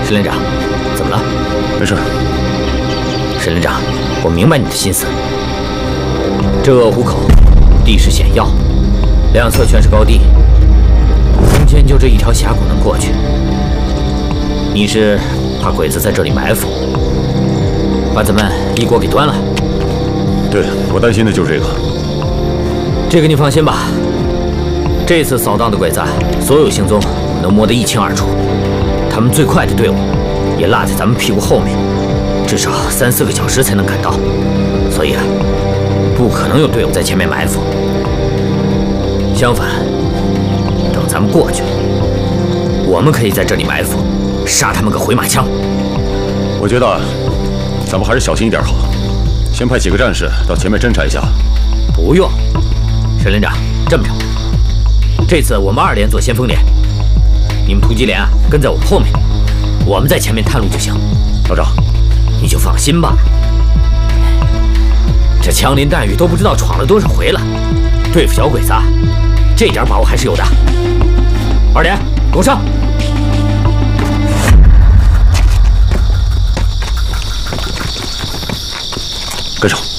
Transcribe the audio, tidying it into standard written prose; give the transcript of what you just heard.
沈连长，怎么了？ 没事。 沈连长，我明白你的心思。这鄂湖口地势险要，两侧全是高地，中间就这一条峡谷能过去。你是怕鬼子在这里埋伏，把咱们一锅给端了？ 对，我担心的就是这个。 这个你放心吧，这次扫荡的鬼子，所有行踪我能摸得一清二楚。他们最快的队伍也落在咱们屁股后面，至少3、4个小时才能赶到，所以啊，不可能有队伍在前面埋伏。相反，等咱们过去了，我们可以在这里埋伏，杀他们个回马枪。 我觉得咱们还是小心一点好，先派几个战士到前面侦察一下。 不用，沈连长，这么着，这次我们2连做先锋连，你们突击连啊跟在我们后面，我们在前面探路就行。 老张， 你就放心吧，这枪林弹雨都不知道闯了多少回了，对付小鬼子啊，这点把握还是有的。2连，给我上！ 跟上。